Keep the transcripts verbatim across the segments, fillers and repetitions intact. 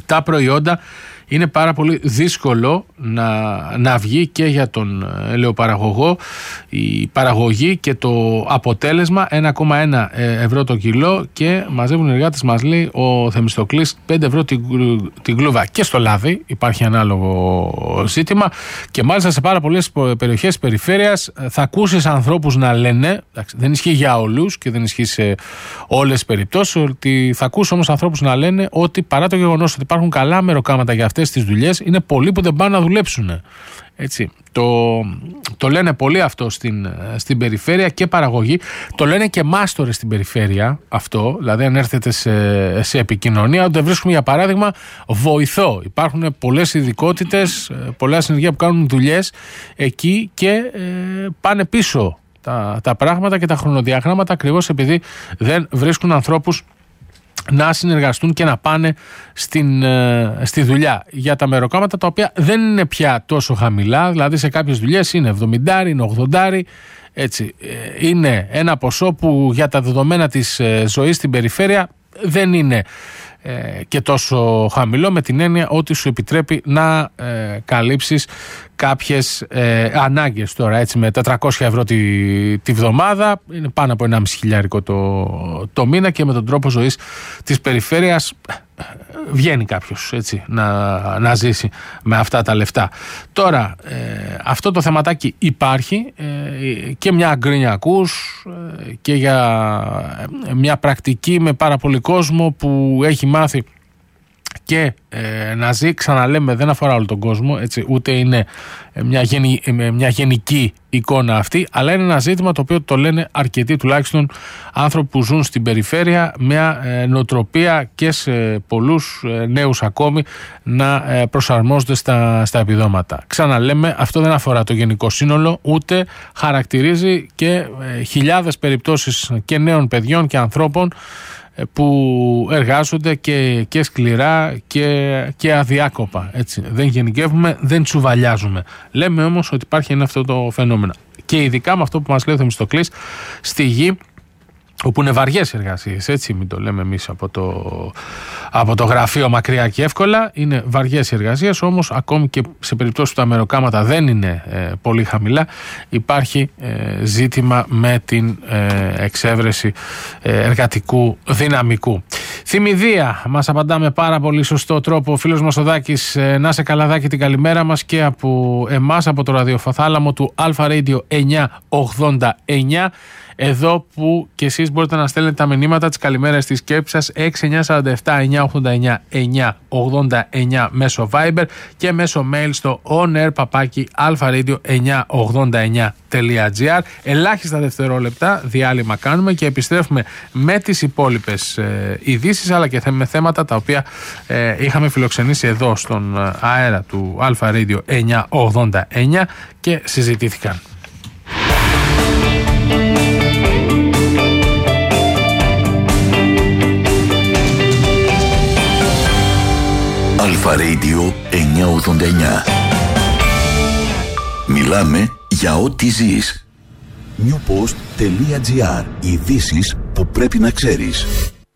τα προϊόντα είναι πάρα πολύ δύσκολο να, να βγει και για τον ελαιοπαραγωγό η παραγωγή και το αποτέλεσμα ένα κόμμα ένα ευρώ το κιλό και μαζεύουν οι εργάτες, μας λέει ο Θεμιστοκλής, πέντε ευρώ την, την κλούβα. Και στο λάδι υπάρχει ανάλογο ζήτημα και μάλιστα σε πάρα πολλές περιοχές της περιφέρειας θα ακούσεις ανθρώπους να λένε, εντάξει, δεν ισχύει για όλους και δεν ισχύει σε όλες τις περιπτώσεις, ότι θα ακούσεις όμως ανθρώπους να λένε ότι παρά το γεγονός ότι υπάρχουν καλά μεροκάματα για αυτές τις δουλειές, είναι πολλοί που δεν πάνε να δουλέψουν. Έτσι, το, το λένε πολύ αυτό στην, στην περιφέρεια και παραγωγή, το λένε και μάστορες στην περιφέρεια αυτό, δηλαδή αν έρθετε σε, σε επικοινωνία, όταν βρίσκουμε για παράδειγμα βοηθό, υπάρχουν πολλές ειδικότητες, πολλά συνεργεία που κάνουν δουλειές εκεί και ε, πάνε πίσω τα, τα πράγματα και τα χρονοδιαγράμματα ακριβώς επειδή δεν βρίσκουν ανθρώπους να συνεργαστούν και να πάνε στην, στη δουλειά για τα μεροκάματα τα οποία δεν είναι πια τόσο χαμηλά, δηλαδή σε κάποιες δουλειές είναι εβδομήντα, είναι ογδόντα, έτσι. Είναι ένα ποσό που για τα δεδομένα της ζωής στην περιφέρεια δεν είναι ε, και τόσο χαμηλό, με την έννοια ότι σου επιτρέπει να ε, καλύψεις κάποιες ε, ανάγκες. Τώρα έτσι με τετρακόσια ευρώ τη, τη βδομάδα είναι πάνω από ενάμιση χιλιάρικο το, το μήνα και με τον τρόπο ζωής της περιφέρειας βγαίνει κάποιος έτσι, να, να ζήσει με αυτά τα λεφτά. Τώρα ε, αυτό το θεματάκι υπάρχει ε, και μια γκρίνια ακούς ε, και για μια πρακτική με πάρα πολύ κόσμο που έχει μάθει και ε, να ζει, ξαναλέμε, δεν αφορά όλο τον κόσμο, έτσι, ούτε είναι μια, γενι, μια γενική εικόνα αυτή, αλλά είναι ένα ζήτημα το οποίο το λένε αρκετοί τουλάχιστον άνθρωποι που ζουν στην περιφέρεια, μια ε, νοοτροπία και σε πολλούς ε, νέους ακόμη να ε, προσαρμόζονται στα, στα επιδόματα. Ξαναλέμε, αυτό δεν αφορά το γενικό σύνολο, ούτε χαρακτηρίζει και ε, χιλιάδες περιπτώσεις και νέων παιδιών και ανθρώπων που εργάζονται και, και σκληρά και, και αδιάκοπα. Έτσι. Δεν γενικεύουμε, δεν τσουβαλιάζουμε. Λέμε όμως ότι υπάρχει ένα αυτό το φαινόμενο. Και ειδικά με αυτό που μας λέει ο Θεμιστοκλής, στη γη όπου είναι βαριές εργασίες, έτσι, μην το λέμε εμείς από το, από το γραφείο μακριά και εύκολα, είναι βαριές εργασίες, όμως ακόμη και σε περιπτώσεις που τα μεροκάματα δεν είναι ε, πολύ χαμηλά, υπάρχει ε, ζήτημα με την ε, εξέβρεση ε, εργατικού δυναμικού. Θυμηδία, μας απαντά με πάρα πολύ σωστό τρόπο ο φίλος μας ο Δάκης. ε, να σε καλαδάκι, την καλημέρα μας και από εμάς, από το ραδιοφαθάλαμο του Αλφα Radio εννιακόσια ογδόντα εννιά, εδώ που και εσείς μπορείτε να στέλνετε τα μηνύματα της καλημέρας στη σκέψη σας έξι εννιά τέσσερα επτά εννιακόσια ογδόντα εννιά εννιακόσια ογδόντα εννιά μέσω Viber και μέσω mail στο onair παπάκι alfaradio εννιακόσια ογδόντα εννιά τελεία gr. Ελάχιστα δευτερόλεπτα διάλειμμα κάνουμε και επιστρέφουμε με τις υπόλοιπες ε, ειδήσεις, αλλά και με θέματα τα οποία ε, είχαμε φιλοξενήσει εδώ στον αέρα του Alpha Radio εννιακόσια ογδόντα εννιά και συζητήθηκαν. Αλφα Radio εννιακόσια ογδόντα εννιά. Μιλάμε για ό,τι ζεις. newpost.gr. Ειδήσεις που πρέπει να ξέρεις.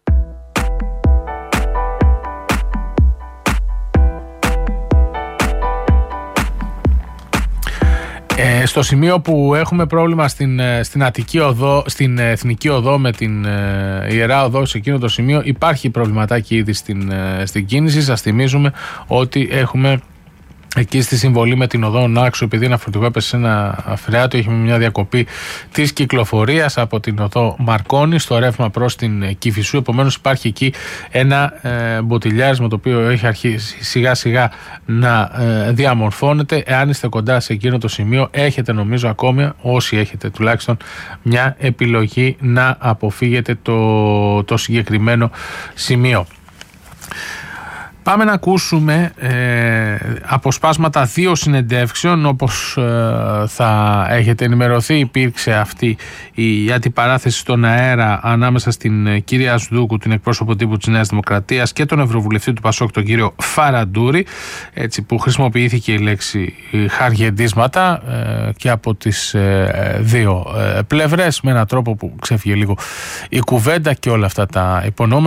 Ε, στο σημείο που έχουμε πρόβλημα στην, στην Αττική Οδό, στην Εθνική Οδό με την ε, Ιερά Οδό, σε εκείνο το σημείο υπάρχει προβληματάκι ήδη στην, ε, στην κίνηση. Σας θυμίζουμε ότι έχουμε εκεί στη συμβολή με την οδό Νάξου, επειδή ένα φορτηγό έπεσε σε ένα φρεάτο, έχουμε μια διακοπή της κυκλοφορίας από την οδό Μαρκόνη στο ρεύμα προς την Κηφισού. Επομένως υπάρχει εκεί ένα ε, μποτιλιάρισμα το οποίο έχει αρχίσει σιγά σιγά να ε, διαμορφώνεται. Εάν είστε κοντά σε εκείνο το σημείο, έχετε νομίζω ακόμη, όσοι έχετε τουλάχιστον, μια επιλογή να αποφύγετε το, το συγκεκριμένο σημείο. Πάμε να ακούσουμε ε, αποσπάσματα δύο συνεντεύξεων. Όπως ε, θα έχετε ενημερωθεί, υπήρξε αυτή η αντιπαράθεση στον αέρα ανάμεσα στην ε, κυρία Σδούκου, την εκπρόσωπο τύπου της Νέας Δημοκρατίας, και τον Ευρωβουλευτή του Πασόκ, τον κύριο Φαραντούρη, έτσι, που χρησιμοποιήθηκε η λέξη χαργεντίσματα ε, και από τις ε, δύο ε, πλευρές, με έναν τρόπο που ξέφυγε λίγο η κουβέντα και όλα αυτά τα υπονόμενα.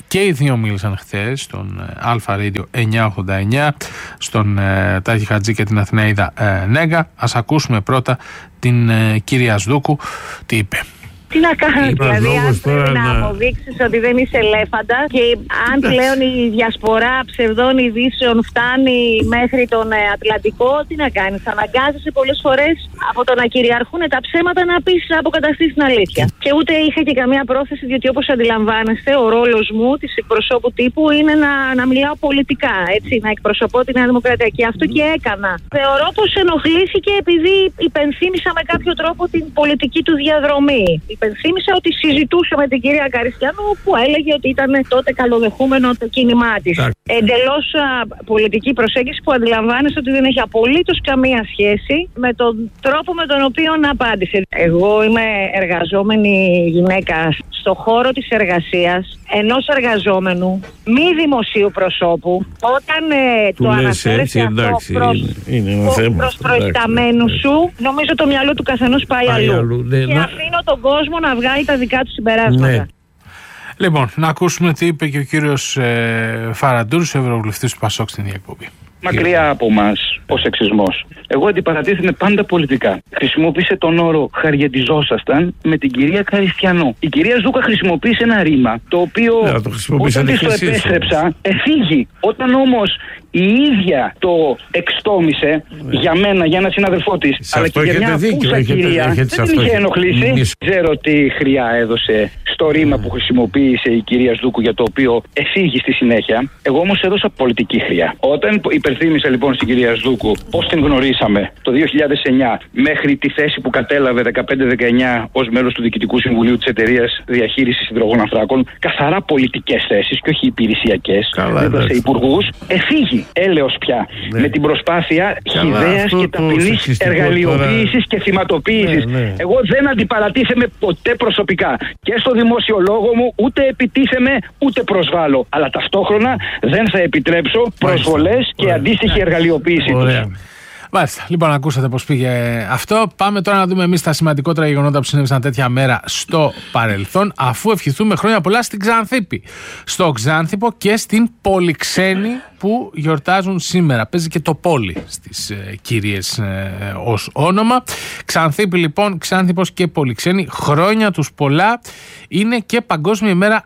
Και οι δύο μίλησαν χθες στον Αλφα Radio εννιακόσια ογδόντα εννιά, στον ε, Τάκη Χατζή και την Αθηναίδα ε, Νέγκα. Ας ακούσουμε πρώτα την ε, κυρία Σδούκου τι είπε. Τι να κάνω, δηλαδή, αν πρέπει να αποδείξεις ότι δεν είσαι ελέφαντα και αν πλέον η διασπορά ψευδών ειδήσεων φτάνει μέχρι τον Ατλαντικό, τι να κάνεις, αναγκάζεσαι πολλές φορές από το να κυριαρχούν τα ψέματα να πεις, να αποκαταστήσεις την αλήθεια. Και ούτε είχα και καμία πρόθεση, διότι όπως αντιλαμβάνεστε, ο ρόλος μου της εκπροσώπου τύπου είναι να, να μιλάω πολιτικά, έτσι, να εκπροσωπώ τη Νέα Δημοκρατία. Και αυτό και έκανα. Θεωρώ πως ενοχλήθηκε επειδή υπενθύμησα με κάποιο τρόπο την πολιτική του διαδρομή. Υπενθύμησα ότι συζητούσε με την κυρία Καριστιανού που έλεγε ότι ήταν τότε καλοδεχούμενο το κίνημά της. Εντελώς πολιτική προσέγγιση που αντιλαμβάνεσαι ότι δεν έχει απολύτως καμία σχέση με τον τρόπο με τον οποίο απάντησε. Εγώ είμαι εργαζόμενη γυναίκα στο χώρο της εργασίας ενός εργαζόμενου μη δημοσίου προσώπου. Όταν ε, το αναφέρεσαι αυτό προς, είναι, είναι προς προϊσταμένου σου, νομίζω το μυαλό του καθενός πάει, πάει αλλού. αλλού. Ναι, και να... αφήνω τον κόσμο να βγάλει τα δικά του συμπεράσματα. Ναι. Λοιπόν, να ακούσουμε τι είπε και ο κύριος ε, Φαραντούρης, ευρωβουλευτής του Πασόκ στην εκπομπή. Μακριά από εμάς ο σεξισμός. Εγώ αντιπαρατίθεμαι πάντα πολιτικά. Χρησιμοποίησε τον όρο «χαριετιζόσασταν» με την κυρία Καριστιανού. Η κυρία Ζούκα χρησιμοποίησε ένα ρήμα το οποίο yeah, το όταν της το επέστρεψα εφήγει. Όταν όμως η ίδια το εξτόμησε yeah. για μένα, για έναν συναδελφό της, αλλά και για μια πούσα κυρία, έχετε, δεν την είχε ενοχλήσει. Mm. Ξέρω τι χρειά έδωσε στο ρήμα mm. που χρησιμοποίησε η κυρία Ζούκου, για το οποίο εφήγει στη συνέχεια. Εγώ όμως έδωσα πολιτική χρειά. Όταν υπενθύμησα λοιπόν στην κυρία Ζούκου πώς την γνωρίσαμε το δύο χιλιάδες εννιά μέχρι τη θέση που κατέλαβε δεκαπέντε δεκαεννιά ως μέλος του Διοικητικού Συμβουλίου της Εταιρείας Διαχείρισης Υδρογόνων Ανθράκων, καθαρά πολιτικές θέσεις και όχι υπηρεσιακές, δίπλα σε υπουργούς, εφήγει έλεος πια ναι. με την προσπάθεια χυδαίας και ταπεινής εργαλειοποίησης και θυματοποίησης. Ναι, ναι. Εγώ δεν αντιπαρατίθεμαι ποτέ προσωπικά και στο δημόσιο λόγο μου, ούτε επιτίθεμαι ούτε προσβάλλω. Αλλά ταυτόχρονα δεν θα επιτρέψω προσβολές και αντίστοιχη εργαλειοποίηση τους. Μάλιστα. Λοιπόν, ακούσατε πώς πήγε αυτό. Πάμε τώρα να δούμε εμείς τα σημαντικότερα γεγονότα που συνέβησαν τέτοια μέρα στο παρελθόν, αφού ευχηθούμε χρόνια πολλά στην Ξανθήπη, στο Ξάνθυπο και στην Πολυξένη που γιορτάζουν σήμερα. Παίζει και το Πόλι στις ε, κυρίες ε, ως όνομα. Ξανθήπη λοιπόν, Ξάνθυπος και Πολυξένη, χρόνια τους πολλά. Είναι και Παγκόσμια ημέρα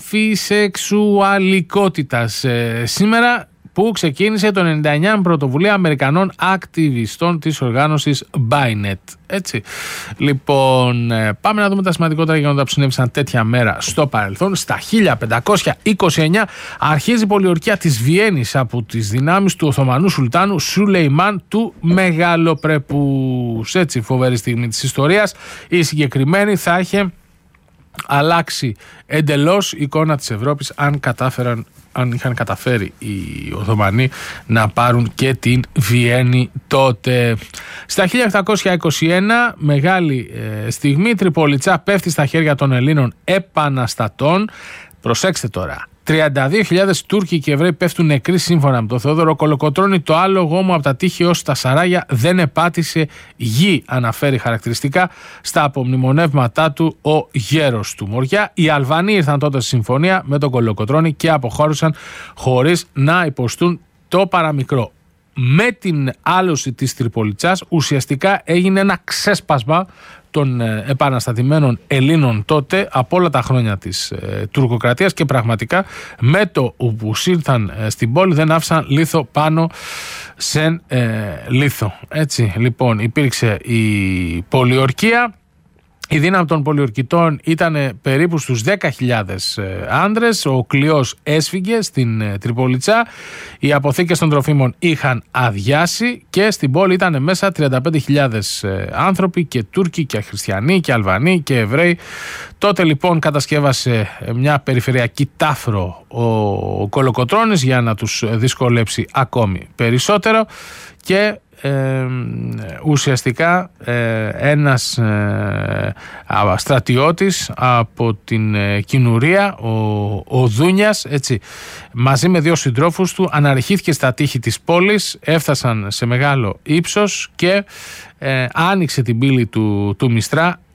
αμφισεξουαλικότητας ε, σήμερα, που ξεκίνησε το ενενήντα εννιά με πρωτοβουλία Αμερικανών ακτιβιστών της οργάνωσης Bainet. Έτσι. Λοιπόν, πάμε να δούμε τα σημαντικότερα γεγονότα που συνέβησαν τέτοια μέρα στο παρελθόν. Στα χίλια πεντακόσια είκοσι εννιά αρχίζει η πολιορκία της Βιέννης από τις δυνάμεις του Οθωμανού Σουλτάνου Σουλεϊμάν του Μεγαλοπρεπούς. Έτσι, φοβερή στιγμή της ιστορίας. Η συγκεκριμένη θα είχε αλλάξει εντελώς η εικόνα της Ευρώπης αν κατάφεραν αν είχαν καταφέρει οι Οθωμανοί να πάρουν και την Βιέννη τότε. Στα χίλια επτακόσια είκοσι ένα, μεγάλη ε, στιγμή, η Τριπολιτσά πέφτει στα χέρια των Ελλήνων επαναστατών. Προσέξτε τώρα, τριάντα δύο χιλιάδες Τούρκοι και Εβραίοι πέφτουν νεκροί σύμφωνα με τον Θεόδωρο Κολοκοτρώνη. Το άλογο μου από τα τείχη ως τα Σαράγια δεν επάτησε γη, αναφέρει χαρακτηριστικά στα απομνημονεύματά του ο γέρος του Μοριά. Οι Αλβανοί ήρθαν τότε στη συμφωνία με τον Κολοκοτρώνη και αποχώρησαν χωρίς να υποστούν το παραμικρό. Με την άλωση της Τριπολιτσάς ουσιαστικά έγινε ένα ξέσπασμα των επαναστατημένων Ελλήνων τότε από όλα τα χρόνια της ε, τουρκοκρατίας και πραγματικά με το που ήρθαν ε, στην πόλη δεν άφησαν λίθο πάνω σε ε, λίθο. Έτσι λοιπόν υπήρξε η πολιορκία. Η δύναμη των πολιορκητών ήταν περίπου στους δέκα χιλιάδες άνδρες. Ο κλειός έσφυγε στην Τριπολιτσά. Οι αποθήκες των τροφίμων είχαν αδειάσει και στην πόλη ήταν μέσα τριάντα πέντε χιλιάδες άνθρωποι, και Τούρκοι και Χριστιανοί και Αλβανοί και Εβραίοι. Τότε λοιπόν κατασκεύασε μια περιφερειακή τάφρο ο Κολοκοτρώνης για να τους δυσκολέψει ακόμη περισσότερο και Ε, ουσιαστικά ε, ένας ε, στρατιώτης από την ε, Κινουρία, ο, ο Δούνιας, έτσι, μαζί με δύο συντρόφους του αναρριχήθηκε στα τείχη της πόλης, έφτασαν σε μεγάλο ύψος και ε, άνοιξε την πύλη του, του Μιστρά.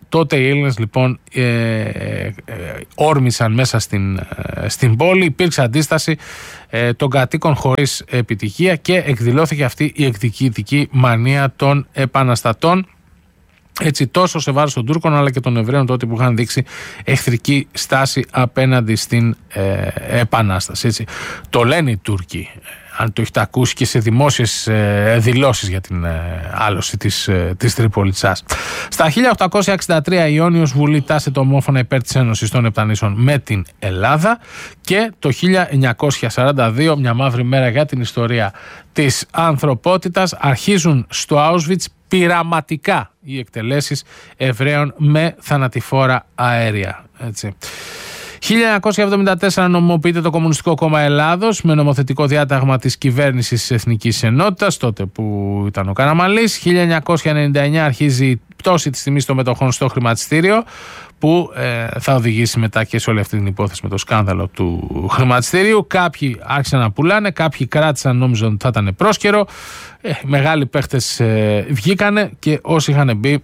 τότε οι Έλληνες λοιπόν ε, ε, όρμησαν μέσα στην, ε, στην πόλη, υπήρξε αντίσταση ε, των κατοίκων χωρίς επιτυχία και εκδηλώθηκε αυτή η εκδικητική μανία των επαναστατών. Έτσι, τόσο σε βάρος των Τούρκων αλλά και των Εβραίων τότε που είχαν δείξει εχθρική στάση απέναντι στην ε, επανάσταση. Έτσι. Το λένε οι Τούρκοι, αν το έχετε ακούσει και σε δημόσιες ε, δηλώσεις για την ε, άλωση της, ε, της Τριπολιτσάς. Στα χίλια οκτακόσια εξήντα τρία η Ιόνιος Βουλή τάσεται ομόφωνα υπέρ της Ένωσης των Επτανήσεων με την Ελλάδα και το χίλια εννιακόσια σαράντα δύο, μια μαύρη μέρα για την ιστορία της ανθρωπότητας, αρχίζουν στο Auschwitz πειραματικά οι εκτελέσεις Εβραίων με θανατηφόρα αέρια. Έτσι. χίλια εννιακόσια εβδομήντα τέσσερα νομιμοποιείται το Κομμουνιστικό Κόμμα Ελλάδος με νομοθετικό διάταγμα της κυβέρνησης της Εθνικής Ενότητας, τότε που ήταν ο Καραμανλής. χίλια εννιακόσια ενενήντα εννιά αρχίζει η πτώση της τιμής των μετοχών στο χρηματιστήριο, που ε, θα οδηγήσει μετά και σε όλη αυτή την υπόθεση με το σκάνδαλο του χρηματιστηρίου. Κάποιοι άρχισαν να πουλάνε, κάποιοι κράτησαν, νόμιζαν ότι θα ήταν πρόσκαιρο. Ε, μεγάλοι παίχτες ε, βγήκανε και όσοι είχαν μπει,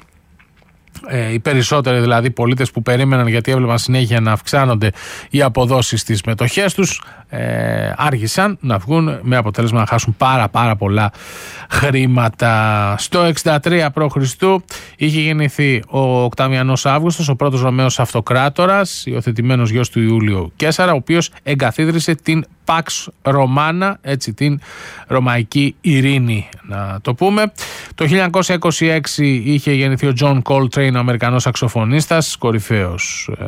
Ε, οι περισσότεροι δηλαδή πολίτες που περίμεναν, γιατί έβλεπαν συνέχεια να αυξάνονται οι αποδόσεις στις μετοχές τους, ε, άργησαν να βγουν με αποτέλεσμα να χάσουν πάρα πάρα πολλά χρήματα. Στο εξήντα τρία π.Χ. είχε γεννηθεί ο Οκταβιανός Αύγουστος, ο πρώτος Ρωμαίος αυτοκράτορας, υιοθετημένος γιος του Ιούλιο Καίσαρα, ο οποίος εγκαθίδρυσε την Pax Romana, έτσι, την Ρωμαϊκή Ειρήνη να το πούμε. Το χίλια εννιακόσια είκοσι έξι είχε γεννηθεί ο John Coltrane, ο Αμερικανός σαξοφωνίστας, κορυφαίος ε,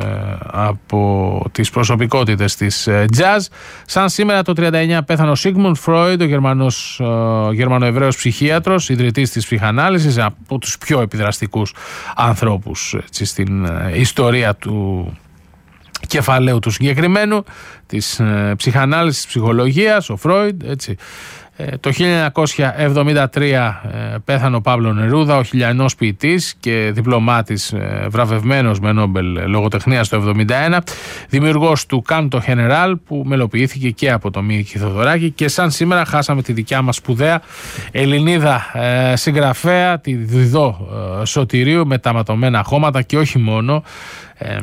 από τις προσωπικότητες της ε, jazz. Σαν σήμερα το χίλια εννιακόσια τριάντα εννιά πέθανε ο Sigmund Freud, ο Γερμανός, ε, Γερμανοεβραίος ψυχίατρος, ιδρυτής της ψυχανάλυσης, από τους πιο επιδραστικούς ανθρώπους, έτσι, στην ε, ιστορία του κεφαλαίου του συγκεκριμένου, της ε, ψυχανάλυσης, της ψυχολογίας, ο Φρόιντ, έτσι. Ε, το χίλια εννιακόσια εβδομήντα τρία ε, πέθανε ο Παύλο Νερούδα, ο χιλιανός ποιητής και διπλωμάτης, ε, βραβευμένος με Νόμπελ λογοτεχνίας το εβδομήντα ένα, δημιουργός του Canto General που μελοποιήθηκε και από το Μίκη Θοδωράκη, και σαν σήμερα χάσαμε τη δικιά μας σπουδαία Ελληνίδα ε, συγγραφέα, τη Διδό ε, Σωτηρίου, με τα ματωμένα χώματα, και όχι μόνο. Ε,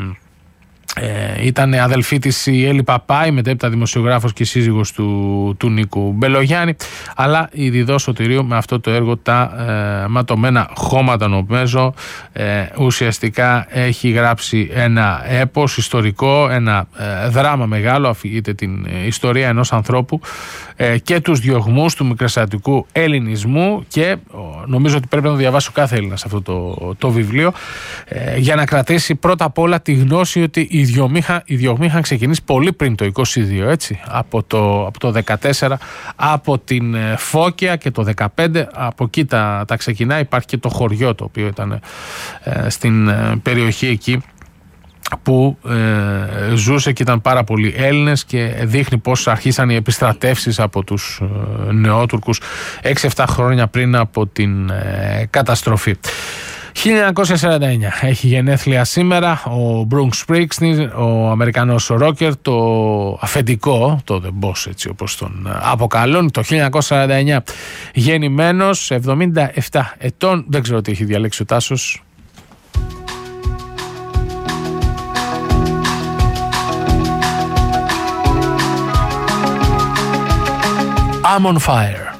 Ε, ήταν αδελφή της η Έλλη Παπάη, μετέπειτα δημοσιογράφος και σύζυγος του, του Νίκου Μπελογιάννη, αλλά η Διδό Σωτηρίου με αυτό το έργο τα ε, ματωμένα χώματα νομίζω ε, ουσιαστικά έχει γράψει ένα έπος ιστορικό, ένα ε, δράμα μεγάλο, αφηγείται την ε, ιστορία ενός ανθρώπου ε, και τους διωγμούς του μικρασιατικού ελληνισμού, και ε, νομίζω ότι πρέπει να το διαβάσει ο κάθε Έλληνας αυτό το, το βιβλίο ε, για να κρατήσει πρώτα απ' όλα τη γνώση ότι οι διωγμοί είχαν ξεκινήσει πολύ πριν το είκοσι δύο, έτσι, από το, από το δεκατέσσερα, από την Φώκια, και το δεκαπέντε από εκεί τα, τα ξεκινάει. Υπάρχει και το χωριό το οποίο ήταν ε, στην ε, περιοχή εκεί που ε, ζούσε και ήταν πάρα πολλοί Έλληνες, και δείχνει πως αρχίσαν οι επιστρατεύσεις από τους ε, νεότουρκους έξι εφτά χρόνια πριν από την ε, καταστροφή. χίλια εννιακόσια σαράντα εννιά έχει γενέθλια σήμερα ο Bruce Springsteen, ο Αμερικανός ρόκερ, το αφεντικό, το The Boss, έτσι όπως τον αποκαλούν. Το χίλια εννιακόσια σαράντα εννιά γεννημένος, εβδομήντα επτά ετών, δεν ξέρω τι έχει διαλέξει ο Τάσος. I'm on fire.